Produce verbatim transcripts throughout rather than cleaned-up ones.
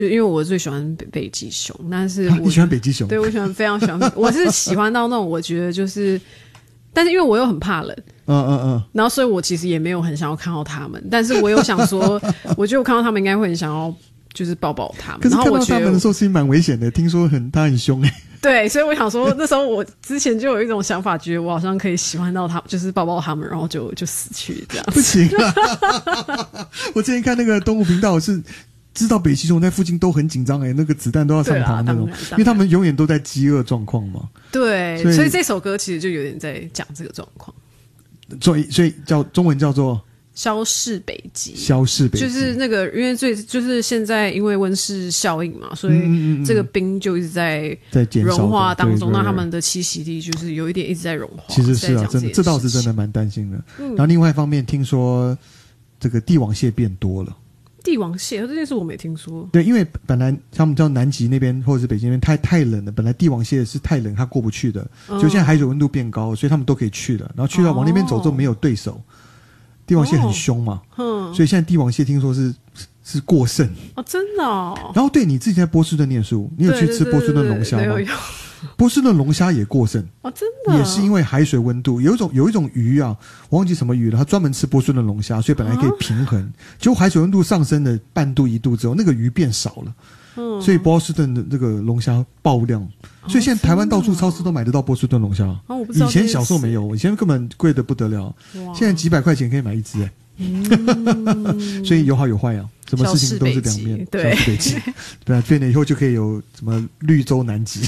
就因为我最喜欢北北极熊，但是我、 啊、你喜欢北极熊？ 对，我喜欢非常喜欢，我是喜欢到那种我觉得就是，但是因为我又很怕冷， 嗯嗯嗯， 然后所以我其实也没有很想要看到他们，但是我有想说，我觉得我看到他们应该会很想要就是抱抱他们。 可是看到他们的时候其实蛮危险的，听说很他很凶哎、欸。 对，所以我想说，那时候我之前就有一种想法，觉得我好像可以喜欢到他，就是抱抱他们，然后就就死去这样子。 不行啊！我之前看那个动物频道是。知道北极熊在附近都很紧张哎，那个子弹都要上膛那种，因为他们永远都在饥饿状况嘛。 对，所以, 所以这首歌其实就有点在讲这个状况。 所以，所以叫中文叫做《 消逝北极》。 消逝北极就是那个，因为最就是现在因为温室效应嘛，所以这个冰就一直在在融化当中， 对对对， 那他们的栖息地就是有一点一直在融化。 其实是啊，真的，这倒是真的蛮担心的。嗯、然后另外一方面，听说这个帝王蟹变多了。 帝王蟹这件事我没听说。 对，因为本来他们叫南极那边或者是北极那边太太冷了，本来帝王蟹是太冷它过不去的，就、嗯、现在海水温度变高，所以他们都可以去了。然后去到往那边走之后没有对手，哦、帝王蟹很凶嘛，嗯，所以现在帝王蟹听说是是过剩哦，真的哦。 然后对你自己在波士顿念书，你有去吃波士顿龙虾吗？ 有有。 波士顿龙虾也过剩哦，真的也是因为海水温度，有一种有一种鱼啊，我忘记什么鱼了，它专门吃波士顿龙虾，所以本来可以平衡，结果海水温度上升了半度一度之后，那个鱼变少了，嗯，所以波士顿的这个龙虾爆量，所以现在台湾到处超市都买得到波士顿龙虾。 哦，我不知道， 以前小时候没有，以前根本贵得不得了，现在几百块钱可以买一只哎。嗯、所以有好有坏啊，什么事情都是两面。 对， 北极，对啊，变了以后就可以有什么绿洲南极。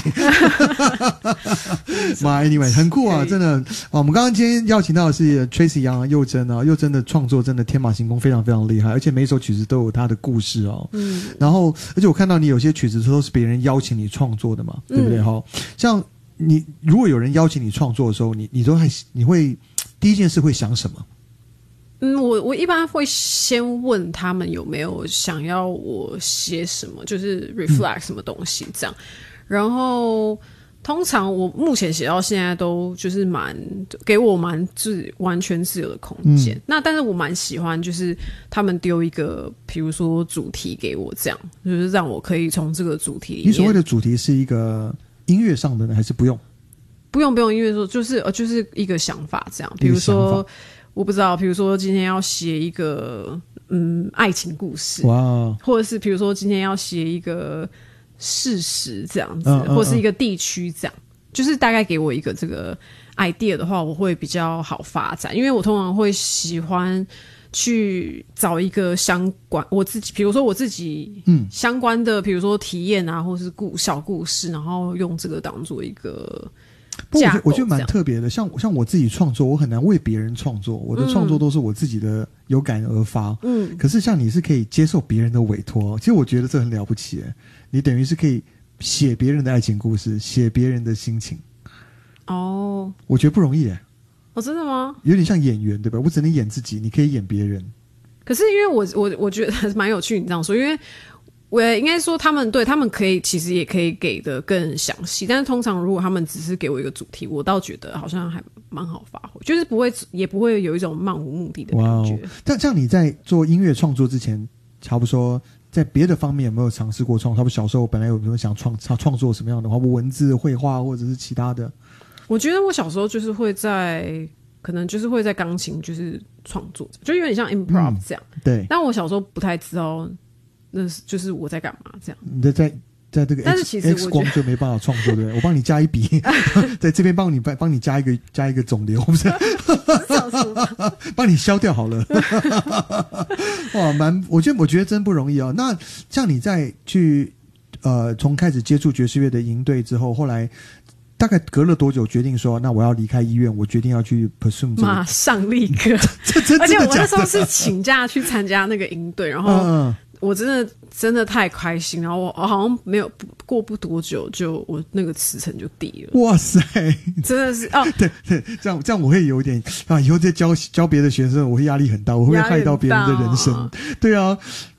妈 ，anyway， 很酷啊，真的啊！我们刚刚今天邀请到的是 Tracy 杨啊，佑真啊，佑真的创作真的天马行空，非常非常厉害，而且每一首曲子都有它的故事哦。嗯，然后而且我看到你有些曲子都是别人邀请你创作的嘛，对不对？哈、嗯，像你如果有人邀请你创作的时候，你你都还你会第一件事会想什么？ 嗯，我我一般会先问他们有没有想要我写什么，就是 reflect 什么东西这样。嗯、然后通常我目前写到现在都就是蛮给我蛮自完全自由的空间。嗯、那但是我蛮喜欢就是他们丢一个比如说主题给我，这样就是让我可以从这个主题里面。 你所谓的主题是一个音乐上的呢，还是不用？ 不用不用音乐说，就是呃就是一个想法这样，比如说。我不知道，比如说今天要写一个嗯爱情故事，哇，或者是比如说今天要写一个事实这样子，嗯嗯嗯，或者是一个地区这样，就是大概给我一个这个 idea 的话，我会比较好发展，因为我通常会喜欢去找一个相关我自己，比如说我自己嗯相关的，比如说体验啊，或是故小故事，然后用这个当做一个。 不过我觉得我觉得蛮特别的，像像我自己创作，我很难为别人创作，我的创作都是我自己的有感而发。嗯，可是像你是可以接受别人的委托，其实我觉得这很了不起耶。你等于是可以写别人的爱情故事，写别人的心情。哦，我觉得不容易耶。 哦，真的吗？ 有点像演员对吧？我只能演自己，你可以演别人。 可是因为我我我觉得蛮有趣，你这样说，因为。我应该说他们对他们可以其实也可以给的更详细，但是通常如果他们只是给我一个主题，我倒觉得好像还蛮好发挥，就是不会也不会有一种漫无目的的感觉。哇， 但这样你在做音乐创作之前，差不多说在别的方面有没有尝试过创作？他们小时候本来有没有想创创作什么样的话，文字、绘画或者是其他的？ 我觉得我小时候就是会在可能就是会在钢琴就是创作，就有点像 improv 这样。嗯、对，但我小时候不太知道。那是就是我在干嘛这样？ 你在在在这个 X, 但是其实 X 光就没办法创作对不对？我帮你加一笔，在这边帮你帮你加一个加一个肿瘤，不是？帮你消掉好了。哇，蛮我觉得我觉得真不容易哦。那像你在去呃从开始接触爵士乐的营队之后，后来大概隔了多久决定说，那我要离开医院，我决定要去 pursue 这个？ 马上立刻， 这真而且我那时候是请假去参加那个营队，然后。嗯我真的真的太开心，然后我好像没有过不多久就我那个辞呈就递了。 哇塞， 真的是哦， 对对，这样这样我会有点啊，以后再教教别的学生，我会压力很大，我会害到别人的人生。对啊，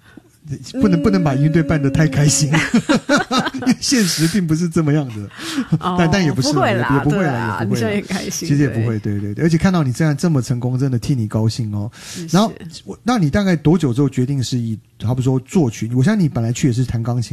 不能不能把音乐队办得太开心，因为现实并不是这么样的。 哦、 但但也不是， 不会啦， 也不会啦， 也不会啦， 你也开心， 其实也不会，对对对。而且看到你这样这么成功，真的替你高兴哦。然后，那你大概多久之后决定是以，好比说作曲？我相信你本来去也是弹钢琴。